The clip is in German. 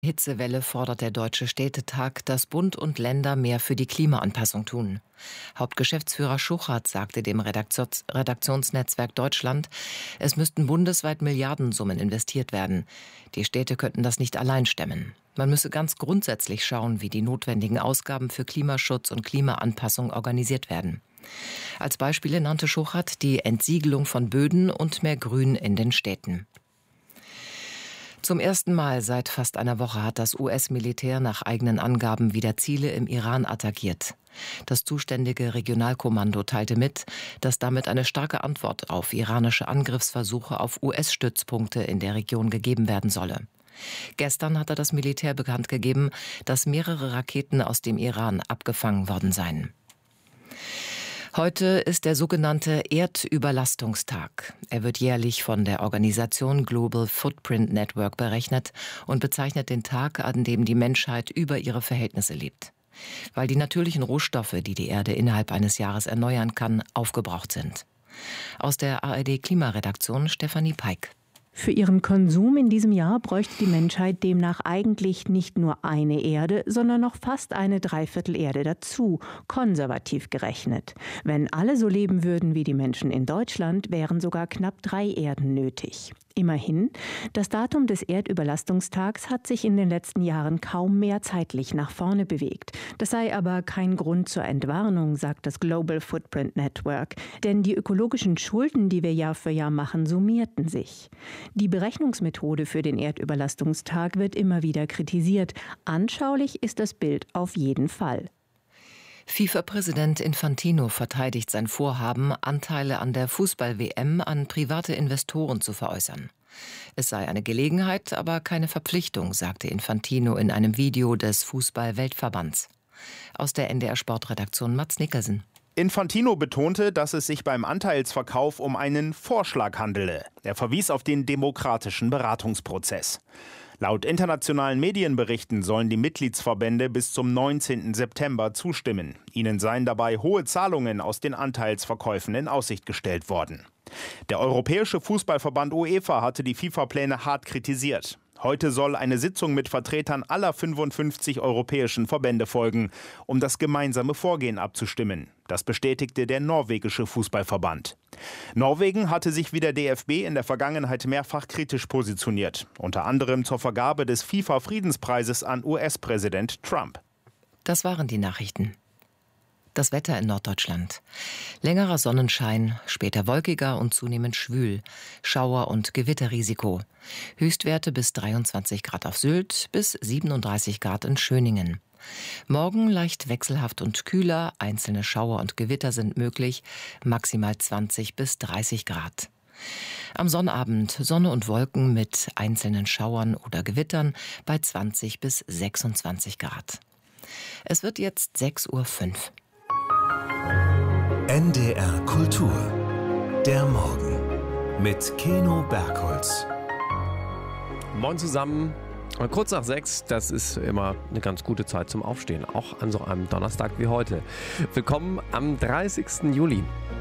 Hitzewelle fordert der Deutsche Städtetag, dass Bund und Länder mehr für die Klimaanpassung tun. Hauptgeschäftsführer Schuchart sagte dem Redaktionsnetzwerk Deutschland, es müssten bundesweit Milliardensummen investiert werden. Die Städte könnten das nicht allein stemmen. Man müsse ganz grundsätzlich schauen, wie die notwendigen Ausgaben für Klimaschutz und Klimaanpassung organisiert werden. Als Beispiele nannte Schuchart die Entsiegelung von Böden und mehr Grün in den Städten. Zum ersten Mal seit fast einer Woche hat das US-Militär nach eigenen Angaben wieder Ziele im Iran attackiert. Das zuständige Regionalkommando teilte mit, dass damit eine starke Antwort auf iranische Angriffsversuche auf US-Stützpunkte in der Region gegeben werden solle. Gestern hatte das Militär bekannt gegeben, dass mehrere Raketen aus dem Iran abgefangen worden seien. Heute ist der sogenannte Erdüberlastungstag. Er wird jährlich von der Organisation Global Footprint Network berechnet und bezeichnet den Tag, an dem die Menschheit über ihre Verhältnisse lebt. Weil die natürlichen Rohstoffe, die die Erde innerhalb eines Jahres erneuern kann, aufgebraucht sind. Aus der ARD-Klimaredaktion Stefanie Peik. Für ihren Konsum in diesem Jahr bräuchte die Menschheit demnach eigentlich nicht nur eine Erde, sondern noch fast eine Dreiviertel-Erde dazu, konservativ gerechnet. Wenn alle so leben würden wie die Menschen in Deutschland, wären sogar knapp 3 Erden nötig. Immerhin, das Datum des Erdüberlastungstags hat sich in den letzten Jahren kaum mehr zeitlich nach vorne bewegt. Das sei aber kein Grund zur Entwarnung, sagt das Global Footprint Network. Denn die ökologischen Schulden, die wir Jahr für Jahr machen, summierten sich. Die Berechnungsmethode für den Erdüberlastungstag wird immer wieder kritisiert. Anschaulich ist das Bild auf jeden Fall. FIFA-Präsident Infantino verteidigt sein Vorhaben, Anteile an der Fußball-WM an private Investoren zu veräußern. Es sei eine Gelegenheit, aber keine Verpflichtung, sagte Infantino in einem Video des Fußball-Weltverbands. Aus der NDR-Sportredaktion Mats Nickersen. Infantino betonte, dass es sich beim Anteilsverkauf um einen Vorschlag handele. Er verwies auf den demokratischen Beratungsprozess. Laut internationalen Medienberichten sollen die Mitgliedsverbände bis zum 19. September zustimmen. Ihnen seien dabei hohe Zahlungen aus den Anteilsverkäufen in Aussicht gestellt worden. Der Europäische Fußballverband UEFA hatte die FIFA-Pläne hart kritisiert. Heute soll eine Sitzung mit Vertretern aller 55 europäischen Verbände folgen, um das gemeinsame Vorgehen abzustimmen. Das bestätigte der norwegische Fußballverband. Norwegen hatte sich wie der DFB in der Vergangenheit mehrfach kritisch positioniert, unter anderem zur Vergabe des FIFA-Friedenspreises an US-Präsident Trump. Das waren die Nachrichten. Das Wetter in Norddeutschland. Längerer Sonnenschein, später wolkiger und zunehmend schwül. Schauer- und Gewitterrisiko. Höchstwerte bis 23 Grad auf Sylt, bis 37 Grad in Schöningen. Morgen leicht wechselhaft und kühler, einzelne Schauer und Gewitter sind möglich, maximal 20 bis 30 Grad. Am Sonnabend Sonne und Wolken mit einzelnen Schauern oder Gewittern bei 20 bis 26 Grad. Es wird jetzt 6:05 Uhr. NDR Kultur. Der Morgen mit Keno Bergholz. Moin zusammen. Kurz nach 6, das ist immer eine ganz gute Zeit zum Aufstehen, auch an so einem Donnerstag wie heute. Willkommen am 30. Juli.